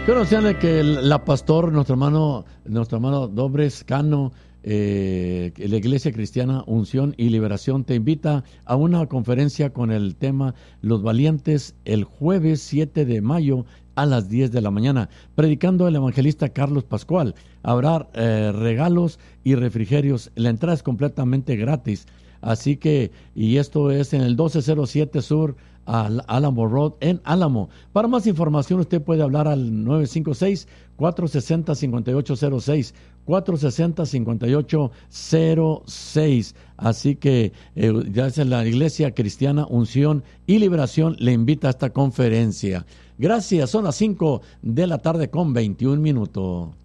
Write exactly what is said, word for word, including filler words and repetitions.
Quiero decirle que el- la pastor, nuestro hermano, nuestro hermano Dobres Cano, eh, la Iglesia Cristiana Unción y Liberación, te invita a una conferencia con el tema Los Valientes el jueves siete de mayo a las diez de la mañana, predicando el evangelista Carlos Pascual. Habrá eh, regalos y refrigerios. La entrada es completamente gratis. Así que, y esto es en el doce cero siete Sur Al Álamo Road en Álamo. Para más información usted puede hablar al nueve cinco seis, cuatro seis cero, cinco ocho cero seis, cuatro seis cero, cinco ocho cero seis. Así que eh, ya es la Iglesia Cristiana Unción y Liberación le invita a esta conferencia. Gracias, son las cinco de la tarde con veintiún minutos.